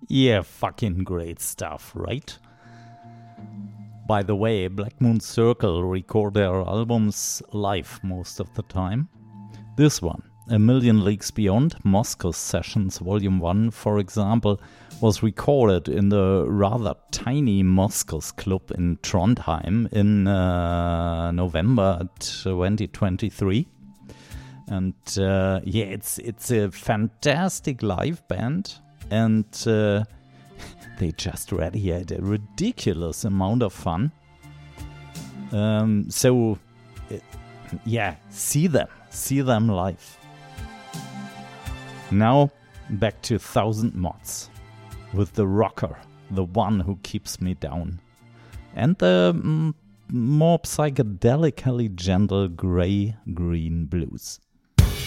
Yeah, fucking great stuff, right? By the way, Black Moon Circle record their albums live most of the time. This one, A Million Leagues Beyond, Moscow Sessions Volume 1, for example, was recorded in the rather tiny Moscow's Club in Trondheim in November 2023. And it's a fantastic live band, and they just radiate a ridiculous amount of fun. See them live. Now back to 1000 Mods with the rocker, the one who keeps me down, and the more psychedelically gentle gray-green blues.